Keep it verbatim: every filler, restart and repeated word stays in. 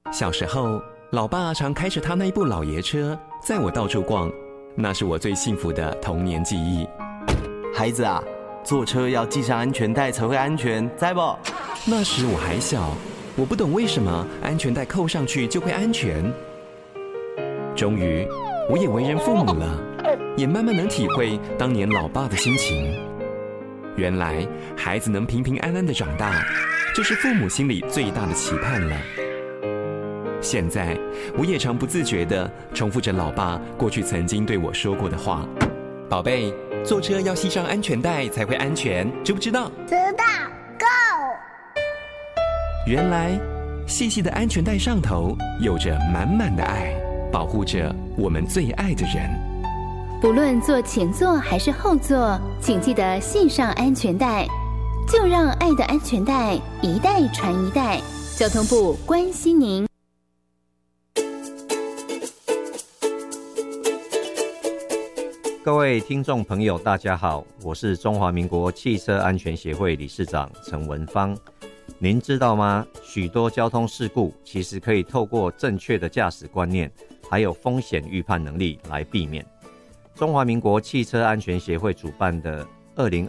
小时候，老爸常开着他那一部老爷车载我到处逛，那是我最幸福的童年记忆。 孩子啊，坐车要系上安全带才会安全，知不？ 那时我还小，我不懂为什么安全带扣上去就会安全。终于，我也为人父母了，也慢慢能体会当年老爸的心情。原来，孩子能平平安安的长大，就是父母心里最大的期盼了。现在，我也常不自觉地重复着老爸过去曾经对我说过的话：“宝贝，坐车要系上安全带才会安全，知不知道？” 知道 ，Go。 原来，细细的安全带上头有着满满的爱，保护着我们最爱的人。 不论坐前座还是后座，请记得系上安全带，就让爱的安全带一代传一代。交通部关心您。 各位听众朋友大家好，我是中华民国汽车安全协会理事长陈文芳。您知道吗？许多交通事故其实可以透过正确的驾驶观念还有风险预判能力来避免。中华民国汽车安全协会主办的二零